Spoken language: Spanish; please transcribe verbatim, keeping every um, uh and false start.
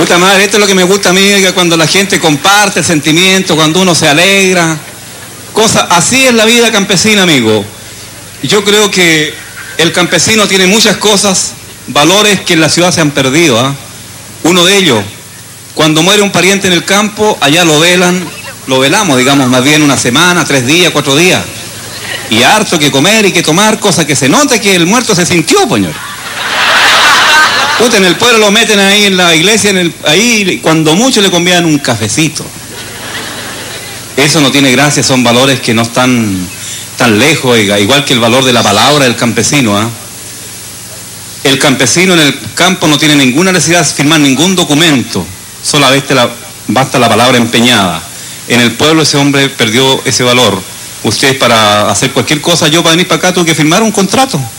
Puta madre, esto es lo que me gusta a mí, que cuando la gente comparte el sentimiento, cuando uno se alegra, cosas, así es la vida campesina, amigo. Yo creo que el campesino tiene muchas cosas, valores que en la ciudad se han perdido, ¿eh? Uno de ellos, cuando muere un pariente en el campo, allá lo velan, lo velamos, digamos, más bien una semana, tres días, cuatro días. Y harto que comer y que tomar, cosa que se nota que el muerto se sintió, señor. Puta, en el pueblo lo meten ahí en la iglesia, en el, ahí cuando mucho le convidan un cafecito. Eso no tiene gracia, son valores que no están tan lejos, oiga, igual que el valor de la palabra del campesino, ¿eh? El campesino en el campo no tiene ninguna necesidad de firmar ningún documento, solamente la, basta la palabra empeñada. En el pueblo ese hombre perdió ese valor. Usted para hacer cualquier cosa, yo para venir para acá tuve que firmar un contrato.